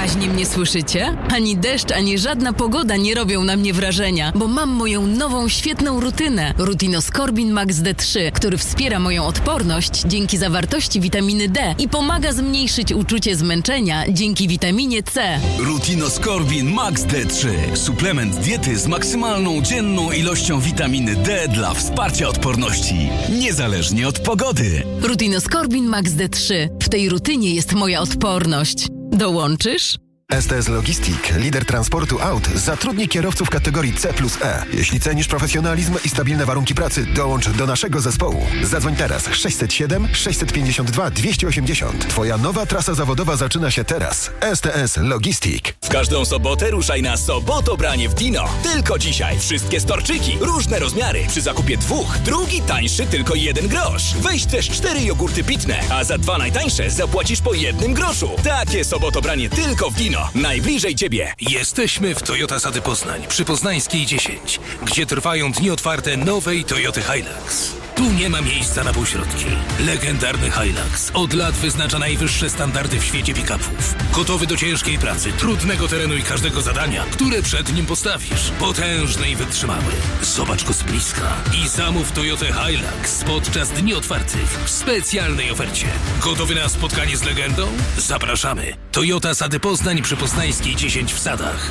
wyraźnie mnie słyszycie? Ani deszcz, ani żadna pogoda nie robią na mnie wrażenia, bo mam moją nową, świetną rutynę. Rutinoskorbin Max D3, który wspiera moją odporność dzięki zawartości witaminy D i pomaga zmniejszyć uczucie zmęczenia dzięki witaminie C. Rutinoskorbin Max D3. Suplement diety z maksymalną dzienną ilością witaminy D dla wsparcia odporności, niezależnie od pogody. Rutinoskorbin Max D3. W tej rutynie jest moja odporność. Dołączysz? STS Logistic, lider transportu aut, zatrudni kierowców kategorii C+E. Jeśli cenisz profesjonalizm i stabilne warunki pracy, dołącz do naszego zespołu. Zadzwoń teraz 607 652 280. Twoja nowa trasa zawodowa zaczyna się teraz. STS Logistic. W każdą sobotę ruszaj na Sobotobranie w Dino. Tylko dzisiaj wszystkie storczyki, różne rozmiary. Przy zakupie 2, drugi tańszy tylko 1 grosz. Weź też 4 jogurty pitne, a za 2 najtańsze zapłacisz po 1 groszu. Takie Sobotobranie tylko w Dino. Najbliżej Ciebie. Jesteśmy w Toyota Sady Poznań przy Poznańskiej 10, gdzie trwają dni otwarte nowej Toyoty Hilux. Tu nie ma miejsca na półśrodki. Legendarny Hilux od lat wyznacza najwyższe standardy w świecie pick-upów. Gotowy do ciężkiej pracy, trudnego terenu i każdego zadania, które przed nim postawisz. Potężny i wytrzymały. Zobacz go z bliska i zamów Toyotę Hilux podczas dni otwartych w specjalnej ofercie. Gotowy na spotkanie z legendą? Zapraszamy. Toyota Sady Poznań przy Poznańskiej 10 w Sadach.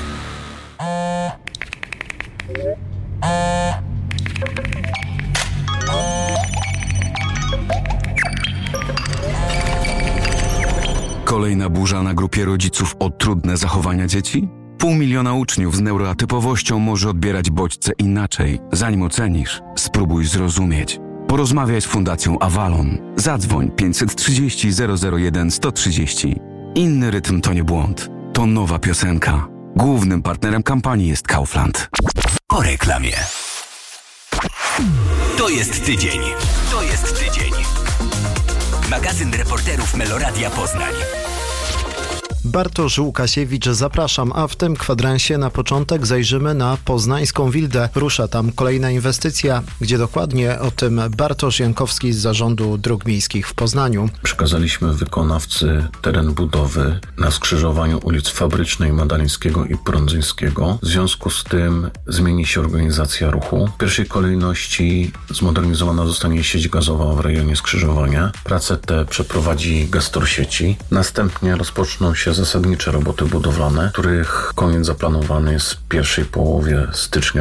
Kolejna burza na grupie rodziców o trudne zachowania dzieci? 500 000 uczniów z neuroatypowością może odbierać bodźce inaczej. Zanim ocenisz, spróbuj zrozumieć. Porozmawiaj z Fundacją Avalon. Zadzwoń 530 001 130. Inny rytm to nie błąd. To nowa piosenka. Głównym partnerem kampanii jest Kaufland. Po reklamie. To jest tydzień. Magazyn reporterów Meloradia Poznań. Bartosz Łukasiewicz, zapraszam, a w tym kwadransie na początek zajrzymy na poznańską Wildę. Rusza tam kolejna inwestycja, gdzie dokładnie o tym Bartosz Jankowski z Zarządu Dróg Miejskich w Poznaniu. Przekazaliśmy wykonawcy teren budowy na skrzyżowaniu ulic Fabrycznej, Madalińskiego i Prądzyńskiego. W związku z tym zmieni się organizacja ruchu. W pierwszej kolejności zmodernizowana zostanie sieć gazowa w rejonie skrzyżowania. Prace te przeprowadzi gestor sieci. Następnie rozpoczną się zasadnicze roboty budowlane, których koniec zaplanowany jest w pierwszej połowie stycznia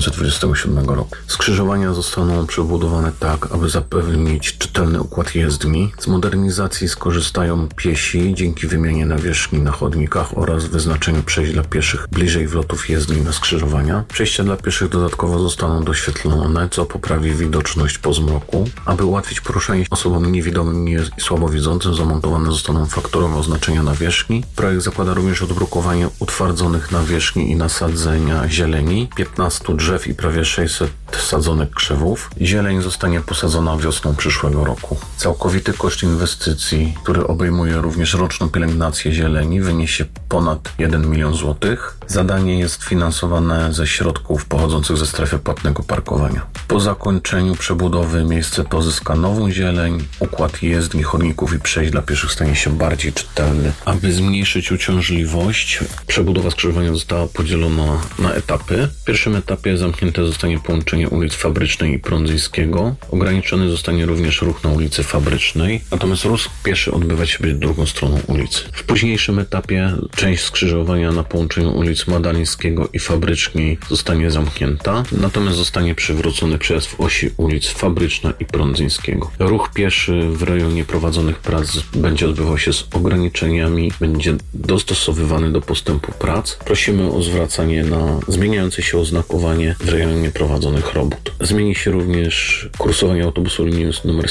2027 roku. Skrzyżowania zostaną przebudowane tak, aby zapewnić czytelny układ jezdni. Z modernizacji skorzystają piesi dzięki wymianie nawierzchni na chodnikach oraz wyznaczeniu przejść dla pieszych bliżej wlotów jezdni na skrzyżowania. Przejścia dla pieszych dodatkowo zostaną doświetlone, co poprawi widoczność po zmroku. Aby ułatwić poruszanie osobom niewidomym i słabowidzącym, zamontowane zostaną faktorowe oznaczenia nawierzchni. Projekt zakłada również odbrukowanie utwardzonych nawierzchni i nasadzenia zieleni, 15 drzew i prawie 600 sadzonek krzewów. Zieleń zostanie posadzona wiosną przyszłego roku. Całkowity koszt inwestycji, który obejmuje również roczną pielęgnację zieleni, wyniesie ponad 1 milion złotych. Zadanie jest finansowane ze środków pochodzących ze strefy płatnego parkowania. Po zakończeniu przebudowy miejsce to zyska nową zieleń, układ jezdni, chodników i przejść dla pieszych stanie się bardziej czytelny. Aby zmniejszyć uciążliwość, przebudowa skrzyżowania została podzielona na etapy. W pierwszym etapie zamknięte zostanie połączenie ulic Fabrycznej i Prądzyńskiego. Ograniczony zostanie również ruch na ulicy Fabrycznej, natomiast ruch pieszy odbywać się będzie drugą stroną ulicy. W późniejszym etapie część skrzyżowania na połączeniu ulic Madalińskiego i Fabrycznej zostanie zamknięta, natomiast zostanie przywrócony przejazd w osi ulic Fabryczna i Prądzyńskiego. Ruch pieszy w rejonie prowadzonych prac będzie odbywał się z ograniczeniami, będzie dostosowywany do postępu prac. Prosimy o zwracanie na zmieniające się oznakowanie w rejonie prowadzonych robót. Zmieni się również kursowanie autobusu linii nr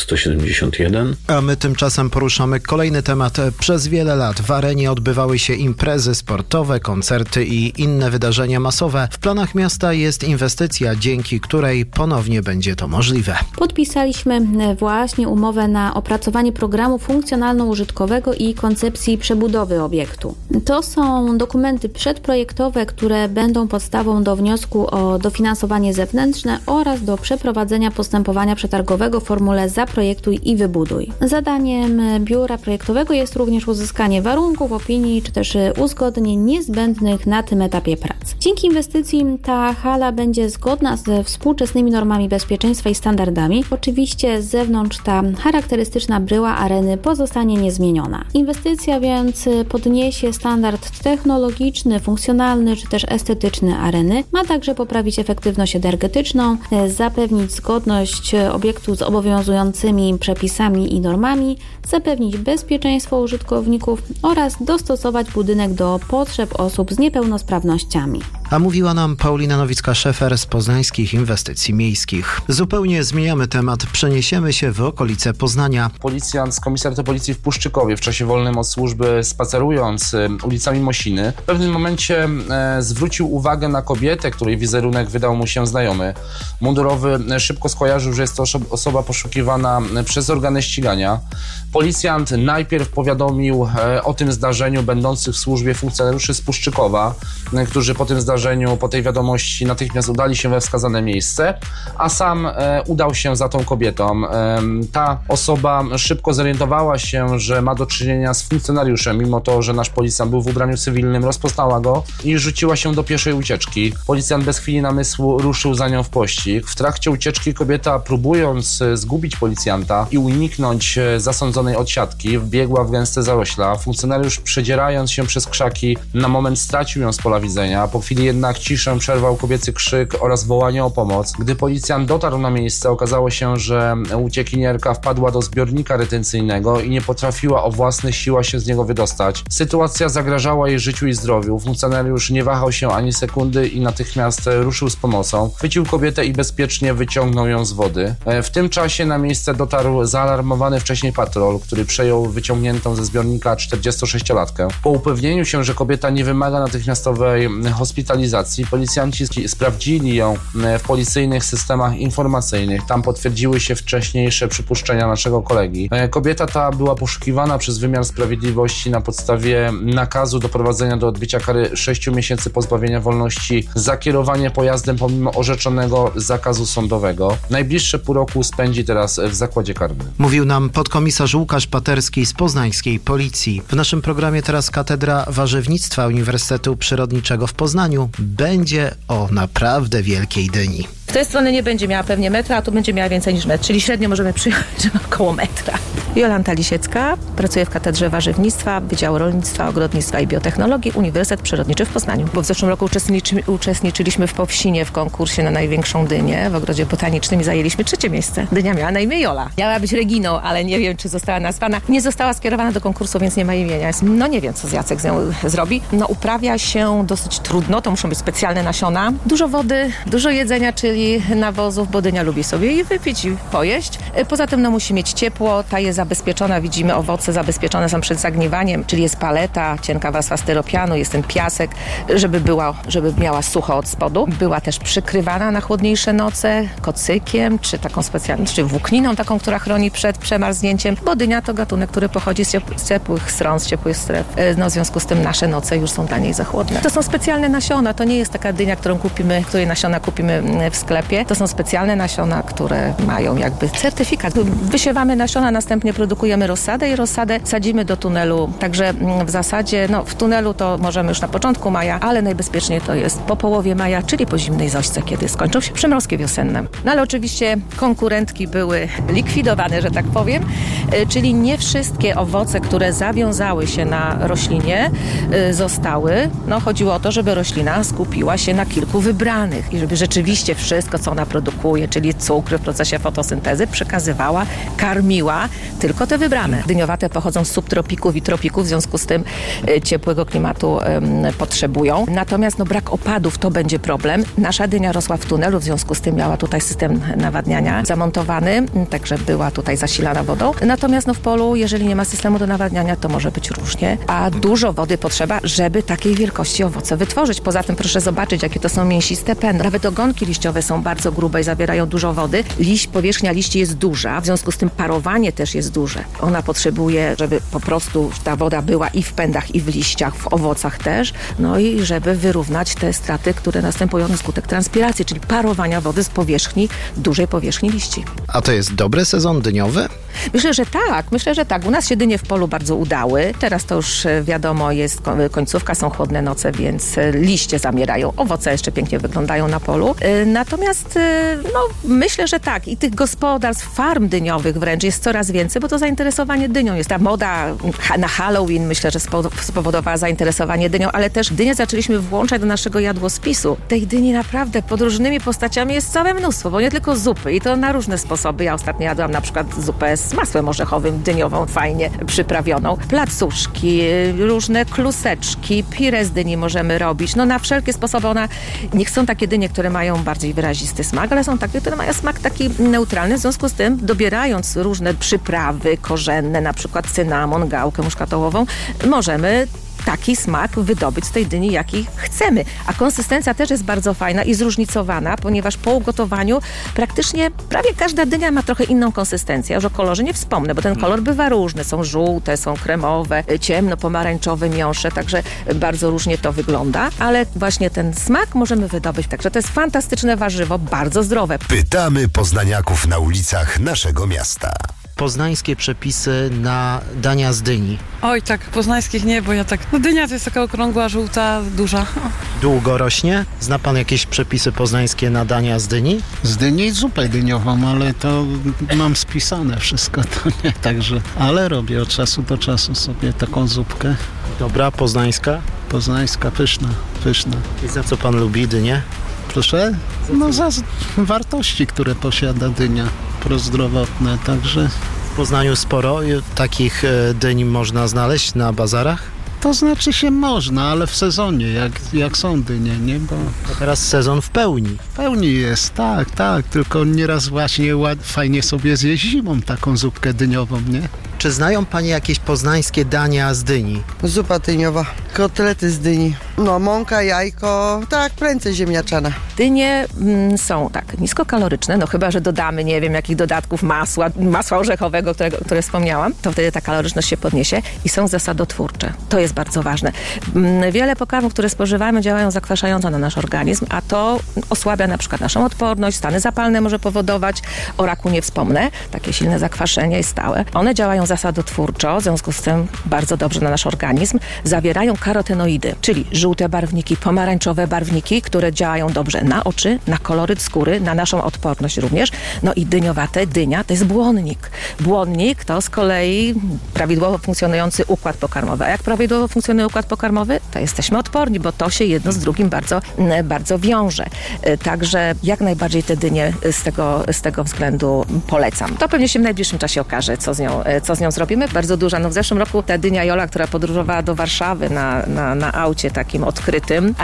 171. A my tymczasem poruszamy kolejny temat. Przez wiele lat w arenie odbywały się imprezy sportowe, koncerty i inne wydarzenia masowe. W planach miasta jest inwestycja, dzięki której ponownie będzie to możliwe. Podpisaliśmy właśnie umowę na opracowanie programu funkcjonalno-użytkowego i koncepcji przebudowy obiektu. To są dokumenty przedprojektowe, które będą podstawą do wniosku o dofinansowanie zewnętrzne techniczne oraz do przeprowadzenia postępowania przetargowego w formule zaprojektuj i wybuduj. Zadaniem biura projektowego jest również uzyskanie warunków, opinii czy też uzgodnień niezbędnych na tym etapie prac. Dzięki inwestycji ta hala będzie zgodna ze współczesnymi normami bezpieczeństwa i standardami. Oczywiście z zewnątrz ta charakterystyczna bryła areny pozostanie niezmieniona. Inwestycja więc podniesie standard technologiczny, funkcjonalny czy też estetyczny areny. Ma także poprawić efektywność energetyczną, zapewnić zgodność obiektu z obowiązującymi przepisami i normami, zapewnić bezpieczeństwo użytkowników oraz dostosować budynek do potrzeb osób z niepełnosprawnościami. A mówiła nam Paulina Nowicka-Szefer z Poznańskich Inwestycji Miejskich. Zupełnie zmieniamy temat, przeniesiemy się w okolice Poznania. Policjant z Komisariatu Policji w Puszczykowie w czasie wolnym od służby, spacerując ulicami Mosiny, w pewnym momencie zwrócił uwagę na kobietę, której wizerunek wydał mu się znajomy. Mundurowy szybko skojarzył, że jest to osoba poszukiwana przez organy ścigania. Policjant najpierw powiadomił o tym zdarzeniu będących w służbie funkcjonariuszy z Puszczykowa, którzy po tym zdarzeniu, po tej wiadomości natychmiast udali się we wskazane miejsce, a sam udał się za tą kobietą. Ta osoba szybko zorientowała się, że ma do czynienia z funkcjonariuszem, mimo to, że nasz policjant był w ubraniu cywilnym, rozpoznała go i rzuciła się do pieszej ucieczki. Policjant bez chwili namysłu ruszył za nią w pościg. W trakcie ucieczki kobieta, próbując zgubić policjanta i uniknąć zasądzonej odsiadki, wbiegła w gęste zarośla. Funkcjonariusz, przedzierając się przez krzaki, na moment stracił ją z pola widzenia. Po chwili jednak ciszę przerwał kobiecy krzyk oraz wołanie o pomoc. Gdy policjant dotarł na miejsce, okazało się, że uciekinierka wpadła do zbiornika retencyjnego i nie potrafiła o własnych siłach się z niego wydostać. Sytuacja zagrażała jej życiu i zdrowiu. Funkcjonariusz nie wahał się ani sekundy i natychmiast ruszył z pomocą. Chwycił kobietę i bezpiecznie wyciągnął ją z wody. W tym czasie na miejsce dotarł zaalarmowany wcześniej patrol, który przejął wyciągniętą ze zbiornika 46-latkę. Po upewnieniu się, że kobieta nie wymaga natychmiastowej hospitalizacji, policjanci sprawdzili ją w policyjnych systemach informacyjnych. Tam potwierdziły się wcześniejsze przypuszczenia naszego kolegi. Kobieta ta była poszukiwana przez wymiar sprawiedliwości na podstawie nakazu doprowadzenia do odbycia kary 6 miesięcy pozbawienia wolności za kierowanie pojazdem pomimo orzeczonego zakazu sądowego. Najbliższe pół roku spędzi teraz w zakładzie karnym. Mówił nam podkomisarz Łukasz Paterski z poznańskiej Policji. W naszym programie teraz Katedra Warzywnictwa Uniwersytetu Przyrodniczego w Poznaniu będzie o naprawdę wielkiej dyni. W tej stronie nie będzie miała pewnie metra, a tu będzie miała więcej niż metr, czyli średnio możemy przyjąć, że ma około metra. Jolanta Lisiecka, pracuję w Katedrze Warzywnictwa, Wydziału Rolnictwa, Ogrodnictwa i Biotechnologii, Uniwersytet Przyrodniczy w Poznaniu. Bo w zeszłym roku uczestniczyliśmy w Powsinie w konkursie na największą dynię w Ogrodzie Botanicznym i zajęliśmy 3. miejsce. Dynia miała na imię Jola. Miała być Reginą, ale nie wiem, czy została nazwana. Nie została skierowana do konkursu, więc nie ma imienia. No nie wiem, co Jacek z nią zrobi. No uprawia się dosyć trudno, to muszą być specjalne nasiona. Dużo wody, dużo jedzenia, czyli nawozów, bo dynia lubi sobie i wypić i pojeść. Poza tym musi mieć ciepło, ta jest zabezpieczona, widzimy owoce zabezpieczone są przed zagniewaniem, czyli jest paleta, cienka warstwa styropianu, jest ten piasek, żeby miała sucho od spodu. Była też przykrywana na chłodniejsze noce kocykiem, czy taką specjalną, czy włókniną taką, która chroni przed przemarznięciem, bo dynia to gatunek, który pochodzi z ciepłych stron, z ciepłych stref. No w związku z tym nasze noce już są dla niej za chłodne. To są specjalne nasiona, to nie jest taka dynia, której nasiona kupimy w sklepie. To są specjalne nasiona, które mają jakby certyfikat. Wysiewamy nasiona, następnie produkujemy rozsadę i rozsadę sadzimy do tunelu. Także w zasadzie w tunelu to możemy już na początku maja, ale najbezpieczniej to jest po połowie maja, czyli po zimnej zośce, kiedy skończą się przymrozki wiosenne. No ale oczywiście konkurentki były likwidowane, że tak powiem, czyli nie wszystkie owoce, które zawiązały się na roślinie, zostały. Chodziło o to, żeby roślina skupiła się na kilku wybranych i żeby rzeczywiście wszystko, co ona produkuje, czyli cukry w procesie fotosyntezy, przekazywała, karmiła tylko te wybrane. Dyniowate pochodzą z subtropików i tropików, w związku z tym ciepłego klimatu potrzebują. Natomiast brak opadów to będzie problem. Nasza dynia rosła w tunelu, w związku z tym miała tutaj system nawadniania zamontowany, także była tutaj zasilana wodą. Natomiast w polu, jeżeli nie ma systemu do nawadniania, to może być różnie, a dużo wody potrzeba, żeby takiej wielkości owoce wytworzyć. Poza tym proszę zobaczyć, jakie to są mięsiste pędy. Nawet ogonki liściowe są są bardzo grube i zawierają dużo wody. Powierzchnia liści jest duża, w związku z tym parowanie też jest duże. Ona potrzebuje, żeby po prostu ta woda była i w pędach, i w liściach, w owocach też, no i żeby wyrównać te straty, które następują na skutek transpiracji, czyli parowania wody z dużej powierzchni liści. A to jest dobry sezon dyniowy? Myślę, że tak. U nas się dynie w polu bardzo udały. Teraz to już wiadomo, jest końcówka, są chłodne noce, więc liście zamierają. Owoce jeszcze pięknie wyglądają na polu. Natomiast myślę, że tak. I tych gospodarstw, farm dyniowych wręcz jest coraz więcej, bo to zainteresowanie dynią jest. Ta moda na Halloween myślę, że spowodowała zainteresowanie dynią, ale też dynię zaczęliśmy włączać do naszego jadłospisu. Tej dyni naprawdę pod różnymi postaciami jest całe mnóstwo, bo nie tylko zupy i to na różne sposoby. Ja ostatnio jadłam na przykład zupę z masłem orzechowym, dyniową, fajnie przyprawioną. Placuszki, różne kluseczki, pire z dyni możemy robić. No na wszelkie sposoby niech są takie dynie, które mają bardziej wyrazisty smak, ale są takie, które mają smak taki neutralny. W związku z tym, dobierając różne przyprawy korzenne, na przykład cynamon, gałkę muszkatołową, możemy taki smak wydobyć z tej dyni, jaki chcemy. A konsystencja też jest bardzo fajna i zróżnicowana, ponieważ po ugotowaniu prawie każda dynia ma trochę inną konsystencję. Już o kolorze nie wspomnę, bo ten kolor bywa różny. Są żółte, są kremowe, ciemno-pomarańczowe, miąższe, także bardzo różnie to wygląda. Ale właśnie ten smak możemy wydobyć. Także to jest fantastyczne warzywo, bardzo zdrowe. Pytamy poznaniaków na ulicach naszego miasta. Poznańskie przepisy na dania z dyni. Oj, tak, poznańskich nie, bo ja tak... dynia to jest taka okrągła, żółta, duża. Długo rośnie? Zna pan jakieś przepisy poznańskie na dania z dyni? Z dyni zupę dyniową, ale to mam spisane wszystko, to nie, także... Ale robię od czasu do czasu sobie taką zupkę. Dobra, poznańska? Poznańska, pyszna. I za co pan lubi dynię? Proszę? No za wartości, które posiada dynia, prozdrowotne, także... W Poznaniu sporo takich dyń można znaleźć na bazarach? To znaczy się można, ale w sezonie, jak są dynie, nie? Bo... A teraz sezon w pełni. W pełni jest, tak, tylko nieraz właśnie fajnie sobie zjeść zimą taką zupkę dyniową, nie? Czy znają Panie jakieś poznańskie dania z dyni? Zupa dyniowa, kotlety z dyni, mąka, jajko, tak, prędzej ziemniaczana. Dynie są tak niskokaloryczne, no chyba że dodamy, nie wiem, jakich dodatków masła orzechowego, które wspomniałam, to wtedy ta kaloryczność się podniesie i są zasadotwórcze. To jest bardzo ważne. Wiele pokarmów, które spożywamy, działają zakwaszająco na nasz organizm, a to osłabia na przykład naszą odporność, stany zapalne może powodować, o raku nie wspomnę, takie silne zakwaszenie jest stałe. One działają zasadotwórczo, w związku z tym bardzo dobrze na nasz organizm. Zawierają karotenoidy, czyli żółte barwniki, pomarańczowe barwniki, które działają dobrze na oczy, na koloryt skóry, na naszą odporność również. No i dynia to jest błonnik. Błonnik to z kolei prawidłowo funkcjonujący układ pokarmowy. A jak prawidłowo funkcjonuje układ pokarmowy, to jesteśmy odporni, bo to się jedno z drugim bardzo, bardzo wiąże. Także jak najbardziej te dynie z tego względu polecam. To pewnie się w najbliższym czasie okaże, co z nią zrobimy. Bardzo duża. No w zeszłym roku ta dynia Jola, która podróżowała do Warszawy na aucie takim odkrytym,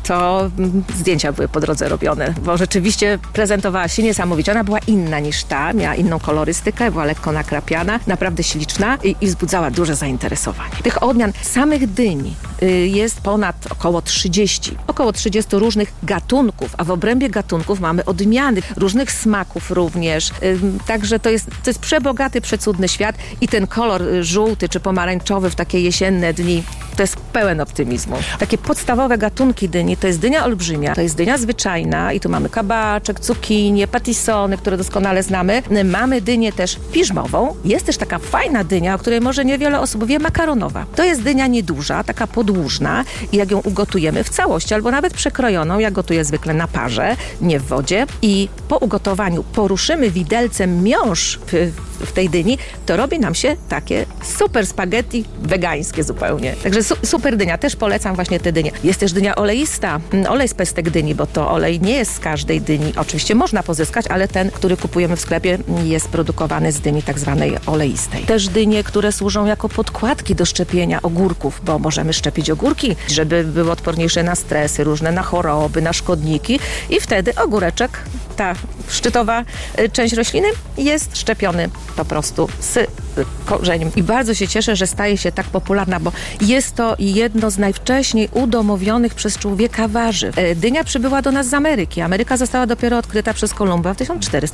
to zdjęcia były po drodze robione, bo rzeczywiście prezentowała się niesamowicie. Ona była inna niż ta, miała inną kolorystykę, była lekko nakrapiana, naprawdę śliczna i wzbudzała duże zainteresowanie. Tych odmian samych dyń jest ponad około 30 różnych gatunków, a w obrębie gatunków mamy odmiany różnych smaków również. Także to jest przebogaty, przecudny świat i ten kolor żółty czy pomarańczowy w takie jesienne dni to jest pełen optymizmu. Takie podstawowe gatunki dyni to jest dynia olbrzymia, to jest dynia zwyczajna i tu mamy kabaczek, cukinię, patisony, które doskonale znamy. Mamy dynię też piżmową. Jest też taka fajna dynia, o której może niewiele osób wie, makaronowa. To jest dynia nieduża, taka podłużna i jak ją ugotujemy w całości albo nawet przekrojoną, ja gotuję zwykle na parze, nie w wodzie i po ugotowaniu poruszymy widelcem miąższ w tej dyni, to robi nam się takie super spaghetti wegańskie zupełnie. Także super dynia, też polecam właśnie tę dynię. Jest też dynia oleista, olej z pestek dyni, bo to olej nie jest z każdej dyni. Oczywiście można pozyskać, ale ten, który kupujemy w sklepie, jest produkowany z dyni tak zwanej oleistej. Też dynie, które służą jako podkładki do szczepienia ogórków, bo możemy szczepić ogórki, żeby były odporniejsze na stresy różne, na choroby, na szkodniki i wtedy ogóreczek, ta szczytowa część rośliny, jest szczepiony po prostu z korzeniem. I bardzo się cieszę, że staje się tak popularna, bo jest to jedno z najwcześniej udomowionych przez człowieka warzyw. Dynia przybyła do nas z Ameryki. Ameryka została dopiero odkryta przez Kolumba w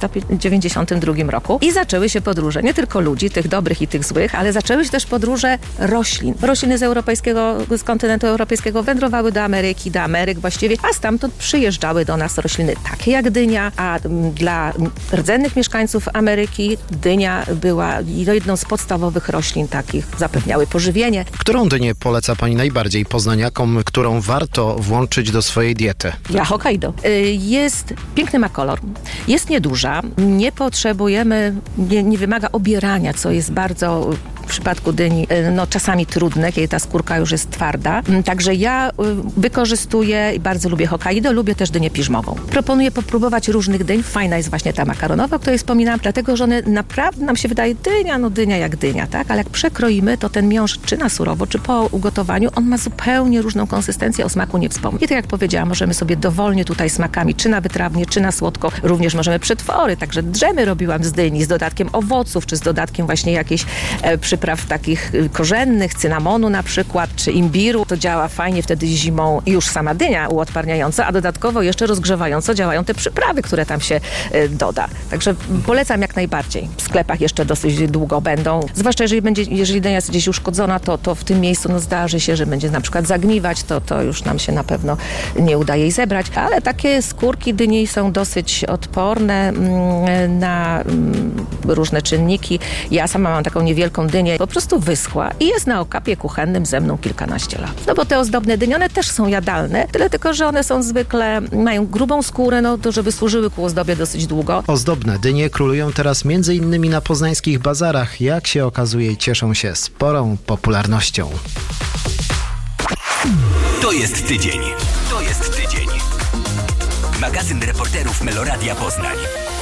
1492 roku i zaczęły się podróże nie tylko ludzi, tych dobrych i tych złych, ale zaczęły się też podróże roślin. Rośliny z kontynentu europejskiego wędrowały do Ameryki, do Ameryk właściwie, a stamtąd przyjeżdżały do nas rośliny takie jak dynia, a dla rdzennych mieszkańców Ameryki dynia była jedną z podstawowych roślin takich, zapewniały pożywienie. Którą dynię poleca pani najbardziej poznaniakom, którą warto włączyć do swojej diety? Ja Hokkaido. Piękny ma kolor. Jest nieduża. Nie potrzebujemy, nie wymaga obierania, co jest bardzo w przypadku dyni czasami trudne, kiedy ta skórka już jest twarda. Także ja wykorzystuję i bardzo lubię Hokkaido, lubię też dynię piżmową. Proponuję popróbować różnych dyń. Fajna jest właśnie ta makaronowa, o której wspominałam, dlatego, że one naprawdę nam się wydaje dynia jak dynia, tak? Ale jak przekroimy, to ten miąższ czy na surowo, czy po ugotowaniu, on ma zupełnie różną konsystencję, o smaku nie wspomnę. I tak jak powiedziałam, możemy sobie dowolnie tutaj smakami, czy na wytrawnie, czy na słodko. Również możemy przetwory, także drzemy robiłam z dyni, z dodatkiem owoców, czy z dodatkiem właśnie jakichś przypraw takich korzennych, cynamonu na przykład, czy imbiru. To działa fajnie wtedy zimą już sama dynia uodparniająca, a dodatkowo jeszcze rozgrzewająco działają te przyprawy, które tam się doda. Także polecam jak najbardziej. W sklepach jeszcze dosyć długo będą. Zwłaszcza jeżeli dynia jest gdzieś uszkodzona, to w tym miejscu zdarzy się, że będzie na przykład zagniwać, to już nam się na pewno nie uda jej zebrać. Ale takie skórki dyni są dosyć odporne na różne czynniki. Ja sama mam taką niewielką dynię, po prostu wyschła i jest na okapie kuchennym ze mną kilkanaście lat. No bo te ozdobne dynie, one też są jadalne, tyle tylko, że one są zwykle, mają grubą skórę, to żeby służyły ku ozdobie dosyć długo. Ozdobne dynie królują teraz m.in. na poznańskich bazarach. Jak się okazuje, cieszą się sporą popularnością. To jest tydzień. Magazyn reporterów Meloradia Poznań.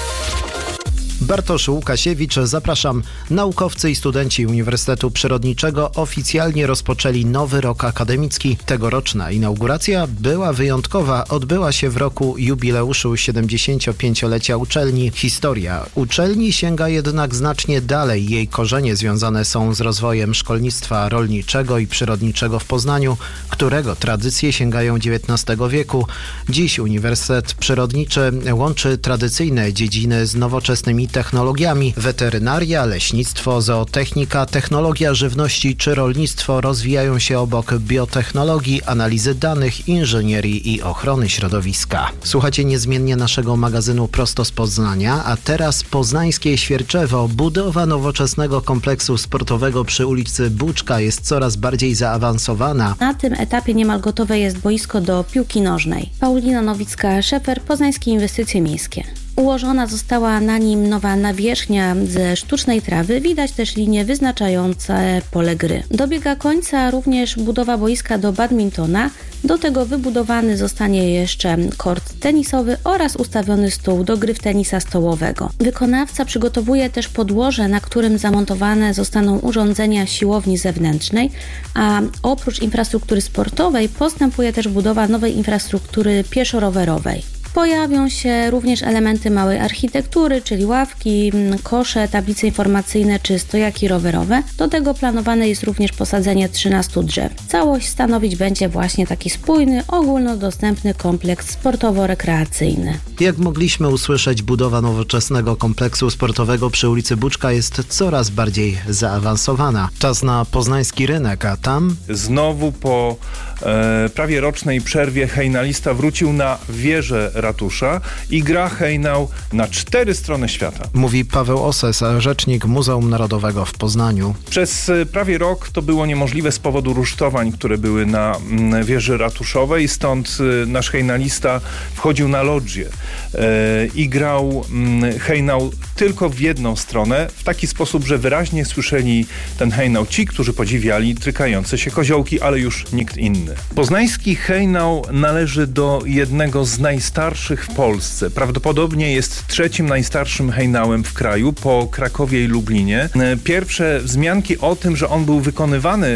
Bartosz Łukasiewicz, zapraszam. Naukowcy i studenci Uniwersytetu Przyrodniczego oficjalnie rozpoczęli nowy rok akademicki. Tegoroczna inauguracja była wyjątkowa. Odbyła się w roku jubileuszu 75-lecia uczelni. Historia uczelni sięga jednak znacznie dalej. Jej korzenie związane są z rozwojem szkolnictwa rolniczego i przyrodniczego w Poznaniu, którego tradycje sięgają XIX wieku. Dziś Uniwersytet Przyrodniczy łączy tradycyjne dziedziny z nowoczesnymi technologiami. Weterynaria, leśnictwo, zootechnika, technologia żywności czy rolnictwo rozwijają się obok biotechnologii, analizy danych, inżynierii i ochrony środowiska. Słuchacie niezmiennie naszego magazynu prosto z Poznania, a teraz poznańskie Świerczewo. Budowa nowoczesnego kompleksu sportowego przy ulicy Buczka jest coraz bardziej zaawansowana. Na tym etapie niemal gotowe jest boisko do piłki nożnej. Paulina Nowicka-Szefer, Poznańskie Inwestycje Miejskie. Ułożona została na nim nowa nawierzchnia ze sztucznej trawy, widać też linie wyznaczające pole gry. Dobiega końca również budowa boiska do badmintona, do tego wybudowany zostanie jeszcze kort tenisowy oraz ustawiony stół do gry w tenisa stołowego. Wykonawca przygotowuje też podłoże, na którym zamontowane zostaną urządzenia siłowni zewnętrznej, a oprócz infrastruktury sportowej postępuje też budowa nowej infrastruktury pieszo-rowerowej. Pojawią się również elementy małej architektury, czyli ławki, kosze, tablice informacyjne czy stojaki rowerowe. Do tego planowane jest również posadzenie 13 drzew. Całość stanowić będzie właśnie taki spójny, ogólnodostępny kompleks sportowo-rekreacyjny. Jak mogliśmy usłyszeć, budowa nowoczesnego kompleksu sportowego przy ulicy Buczka jest coraz bardziej zaawansowana. Czas na poznański rynek, a tam... Znowu po prawie rocznej przerwie hejnalista wrócił na wieżę ratusza i gra hejnał na 4 strony świata. Mówi Paweł Oses, rzecznik Muzeum Narodowego w Poznaniu. Przez prawie rok to było niemożliwe z powodu rusztowań, które były na wieży ratuszowej, stąd nasz hejnalista wchodził na lodżię i grał hejnał tylko w jedną stronę, w taki sposób, że wyraźnie słyszeli ten hejnał ci, którzy podziwiali trykające się koziołki, ale już nikt inny. Poznański hejnał należy do jednego z najstarszych w Polsce. Prawdopodobnie jest 3. najstarszym hejnałem w kraju po Krakowie i Lublinie. Pierwsze wzmianki o tym, że on był wykonywany